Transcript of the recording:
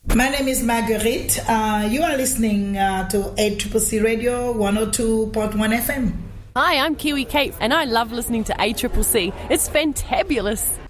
My name is Marguerite. You are listening to ACCC Radio 102.1 FM. Hi, I'm Kiwi Kate, and I love listening to ACCC. It's fantabulous.